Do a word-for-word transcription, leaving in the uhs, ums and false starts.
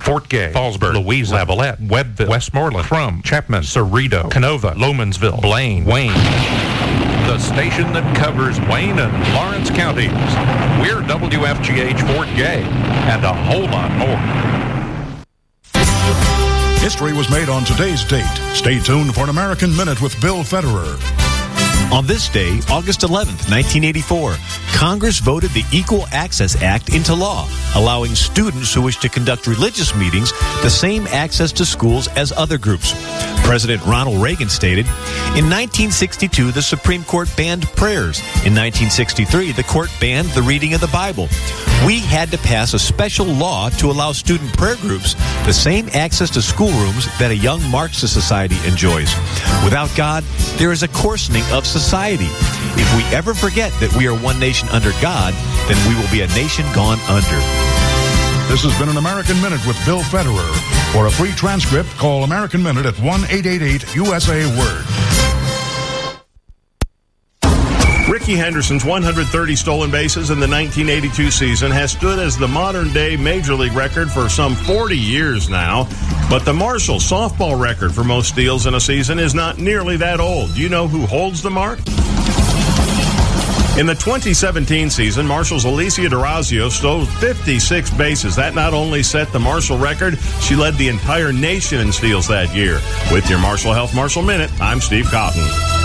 Fort Gay, Fallsburg, Louisa, Lavalette, Webbville, Westmoreland, Crum, Chapman, Cerrito, Canova, Lomansville, Blaine, Wayne. The station that covers Wayne and Lawrence counties. We're W F G H Fort Gay, and a whole lot more. History was made on today's date. Stay tuned for an American Minute with Bill Federer. On this day, August eleventh, nineteen eighty-four, Congress voted the Equal Access Act into law, allowing students who wish to conduct religious meetings the same access to schools as other groups. President Ronald Reagan stated, in nineteen sixty-two, the Supreme Court banned prayers. In nineteen sixty-three, the court banned the reading of the Bible. We had to pass a special law to allow student prayer groups the same access to schoolrooms that a young Marxist society enjoys. Without God, there is a coarsening of society. If we ever forget that we are one nation under God, then we will be a nation gone under. This has been an American Minute with Bill Federer. For a free transcript, call American Minute at one eight eight eight U S A Word. Rickey Henderson's one hundred thirty stolen bases in the nineteen eighty-two season has stood as the modern-day Major League record for some forty years now. But the Marshall softball record for most steals in a season is not nearly that old. Do you know who holds the mark? In the twenty seventeen season, Marshall's Alicia D'Orazio stole fifty-six bases. That not only set the Marshall record, she led the entire nation in steals that year. With your Marshall Health Marshall Minute, I'm Steve Cotton.